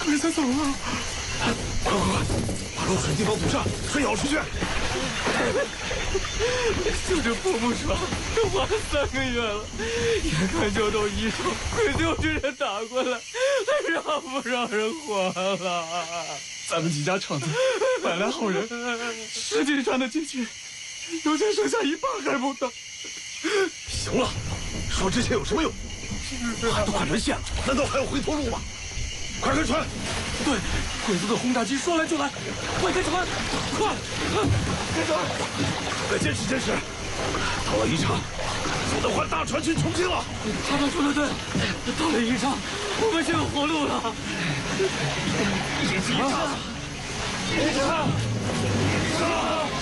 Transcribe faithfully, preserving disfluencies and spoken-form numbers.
鬼子走了！快快快，把漏水地方堵上，水舀出去！ 就这破木船，都花了三个月了，眼看就到宜昌，鬼子又这人打过来，还让不让人还了？ 咱们几家厂子百来号人，十几船的进去，有些剩下一半还不到。行了，说这些有什么用？船都快沦陷了，难道还有回头路吗？快开船！ 对，鬼子的轰炸机说来就来，快开船！快， 开船！再坚持坚持，到了宜昌，就能换大船去重庆了。 他们说的对，到了宜昌，我们就有活路了。 宜昌，宜昌，